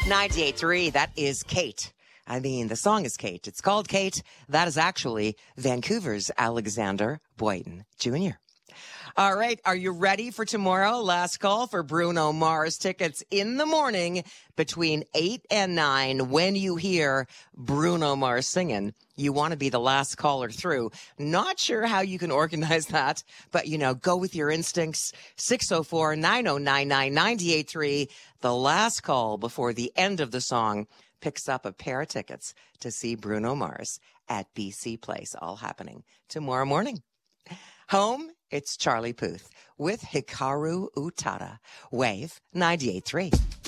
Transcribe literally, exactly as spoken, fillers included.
ninety-eight point three, that is Kate. I mean, the song is Kate. It's called Kate. That is actually Vancouver's Alexander Boyden Junior All right, are you ready for tomorrow? Last call for Bruno Mars tickets in the morning between eight and nine. When you hear Bruno Mars singing, you want to be the last caller through. Not sure how you can organize that, but, you know, go with your instincts. six oh four, nine oh nine nine, nine eight three. The last call before the end of the song picks up a pair of tickets to see Bruno Mars at B C Place, all happening tomorrow morning. Home, it's Charlie Puth with Hikaru Utada. Wave ninety-eight point three.